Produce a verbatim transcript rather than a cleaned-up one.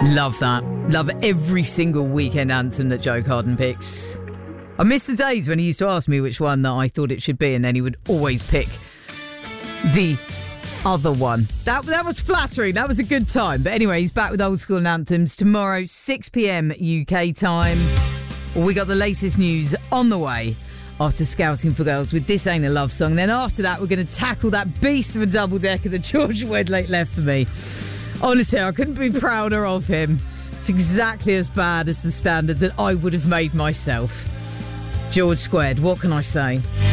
Love that. Love every single weekend anthem that Joe Carden picks. I miss the days when he used to ask me which one that I thought it should be, and then he would always pick the other one. That that was flattering. That was a good time. But anyway, he's back with Old School and Anthems tomorrow, six p.m. U K time. Well, we got the latest news on the way after Scouting for Girls with This Ain't a Love Song. Then after that, we're going to tackle that beast of a double-decker that George Wedlake left for me. Honestly, I couldn't be prouder of him. It's exactly as bad as the standard that I would have made myself. George Squared, what can I say?